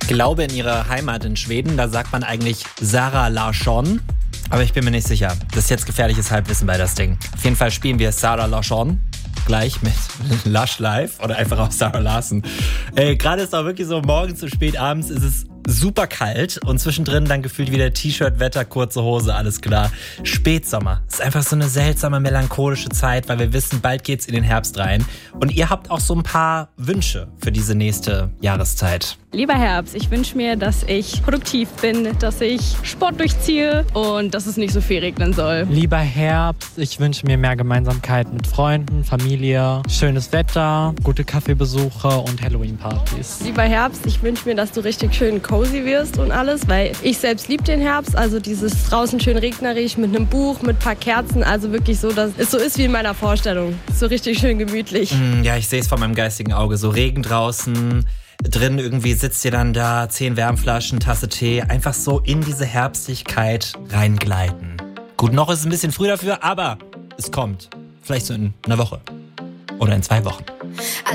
glaube, in ihrer Heimat in Schweden, da sagt man eigentlich Zara Larsson. Aber ich bin mir nicht sicher. Das ist jetzt gefährliches Halbwissen bei das Ding. Auf jeden Fall spielen wir Zara Larsson gleich mit Lush Live oder einfach auch Zara Larsson. Gerade ist auch wirklich so, morgens zu spät abends ist es super kalt und zwischendrin dann gefühlt wieder T-Shirt-Wetter, kurze Hose, alles klar. Spätsommer ist einfach so eine seltsame, melancholische Zeit, weil wir wissen, bald geht's in den Herbst rein. Und ihr habt auch so ein paar Wünsche für diese nächste Jahreszeit. Lieber Herbst, ich wünsche mir, dass ich produktiv bin, dass ich Sport durchziehe und dass es nicht so viel regnen soll. Lieber Herbst, ich wünsche mir mehr Gemeinsamkeit mit Freunden, Familie, schönes Wetter, gute Kaffeebesuche und Halloween-Partys. Lieber Herbst, ich wünsche mir, dass du richtig schön cozy wirst und alles, weil ich selbst liebe den Herbst, also dieses draußen schön regnerisch mit einem Buch, mit ein paar Kerzen, also wirklich so, dass es so ist wie in meiner Vorstellung. So richtig schön gemütlich. Ja, ich sehe es vor meinem geistigen Auge, so Regen draußen. Drin irgendwie sitzt ihr dann da, 10 Wärmflaschen, Tasse Tee, einfach so in diese Herbstlichkeit reingleiten. Gut, noch ist es ein bisschen früh dafür, aber es kommt. Vielleicht so in einer Woche oder in 2 Wochen.